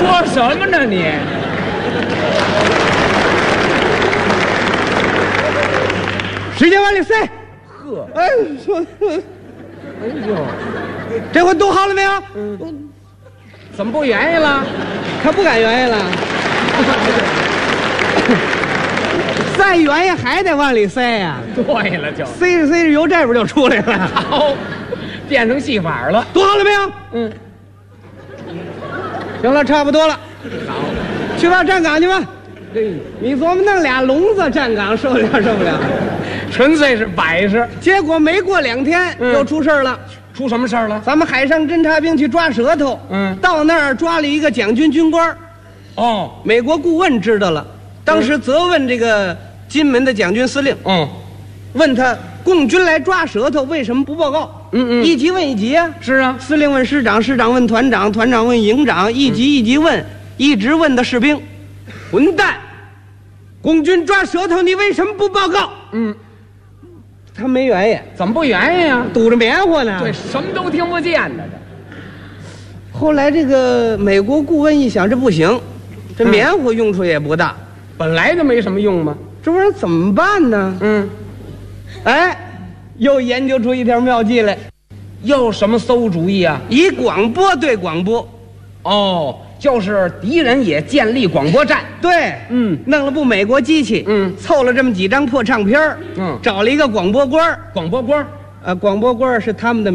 说什么呢你？ 使劲往里塞。 呵， 哎，说， 哎呦， 这回读好了没有？ 怎么不愿意了？ 可不敢愿意了。再愿意还得往里塞呀、 对了就， 塞着塞着油这边就出来了。 好，变成戏法了。 读好了没有？ 嗯， 行了，差不多了。 好， 去吧，站岗去吧。 对， 你琢磨弄俩聋子站岗受不了受不了？ 纯粹是摆设。 结果没过2天，又出事了。 出什么事儿了？ 咱们海上侦察兵去抓舌头，到那儿抓了一个蒋军军官。 哦， 美国顾问知道了，当时责问这个金门的蒋军司令，问他共军来抓舌头为什么不报告？一级问一级啊。 是啊， 司令问师长，师长问团长，团长问营长，一级一级问，一直问的士兵，混蛋！共军抓舌头，你为什么不报告？他没原因， 怎么不愿意呀？ 堵着棉花呢。 对，什么都听不见的。 后来这个美国顾问一想，这不行，这棉花用处也不大， 本来就没什么用嘛。 这玩意儿怎么办呢？哎，又研究出一条妙计来， 又什么馊主意啊？ 以广播对广播。 哦，就是敌人也建立广播站。 对，弄了部美国机器，凑了这么几张破唱片，找了一个广播官。 广播官， 广播官是他们的